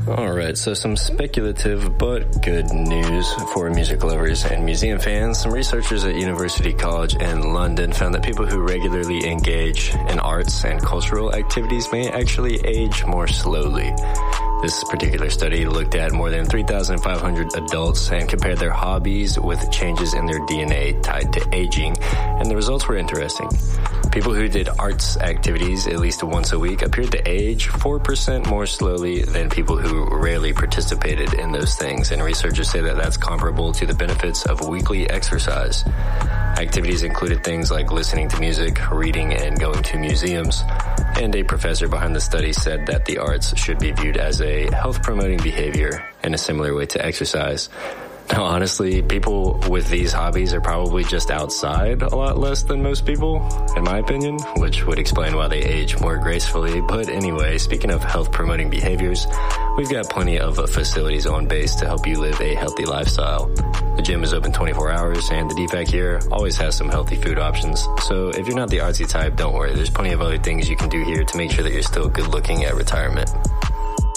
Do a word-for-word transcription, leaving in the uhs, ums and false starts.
All right, so some speculative but good news for music lovers and museum fans. Some researchers at University College in London found that people who regularly engage in arts and cultural activities may actually age more slowly. This particular study looked at more than three thousand five hundred adults and compared their hobbies with changes in their D N A tied to aging, and the results were interesting. People who did arts activities at least once a week appeared to age four percent more slowly than people who rarely participated in those things, and researchers say that that's comparable to the benefits of weekly exercise. Activities included things like listening to music, reading, and going to museums. And a professor behind the study said that the arts should be viewed as a health-promoting behavior in a similar way to exercise. Now, honestly, people with these hobbies are probably just outside a lot less than most people, in my opinion, which would explain why they age more gracefully. But anyway, speaking of health-promoting behaviors, we've got plenty of facilities on base to help you live a healthy lifestyle. The gym is open twenty-four hours, and the D PAC here always has some healthy food options. So if you're not the artsy type, don't worry. There's plenty of other things you can do here to make sure that you're still good-looking at retirement.